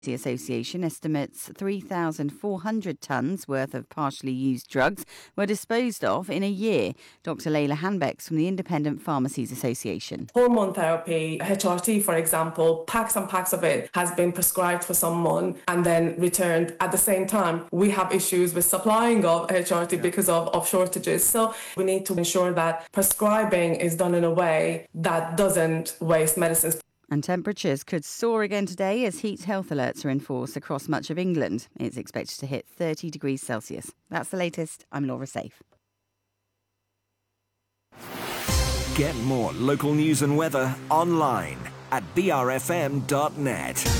The association estimates 3,400 tonnes worth of partially used drugs were disposed of in a year. Dr. Layla Hanbecks from the Independent Pharmacies Association. Hormone therapy, HRT for example, packs and packs of it has been prescribed for someone and then returned. At the same time, we have issues with supplying of HRT because of shortages. So we need to ensure that prescribing is done in a way that doesn't waste medicines. And temperatures could soar again today as heat health alerts are in force across much of England. It's expected to hit 30 degrees Celsius. That's the latest. I'm Laura Safe. Get more local news and weather online at brfm.net.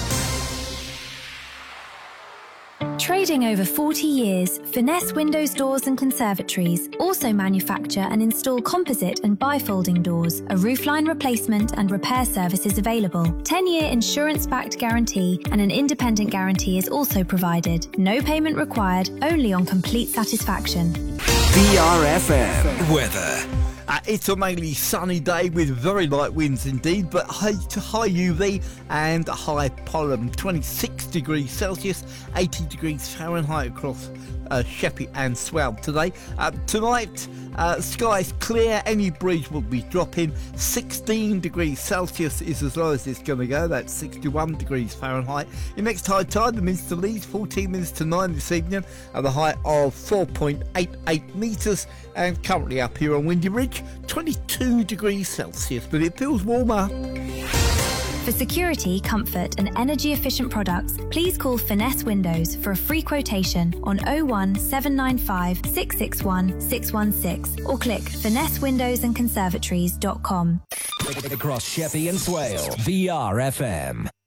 Trading over 40 years, Finesse Windows Doors and Conservatories also manufacture and install composite and bifolding doors. A roofline replacement and repair service is available. 10-year insurance-backed guarantee and an independent guarantee is also provided. No payment required, only on complete satisfaction. BRFM weather. It's a mainly sunny day with very light winds indeed, but high UV and high pollen. 26 degrees Celsius, 80 degrees Fahrenheit across Sheppey and Swell today. Tonight, skies clear, any breeze will be dropping. 16 degrees Celsius is as low as it's going to go, that's 61 degrees Fahrenheit. Your next high tide, the Minster Leads, 14 minutes to 9 this evening, at the height of 4.88 metres, and currently up here on Windy Ridge, 22 degrees Celsius, but it feels warmer. For security, comfort and energy efficient products, please call Finesse Windows for a free quotation on 01 795 661 616 or click finessewindowsandconservatories.com. Across Sheppey and Swale, VRFM.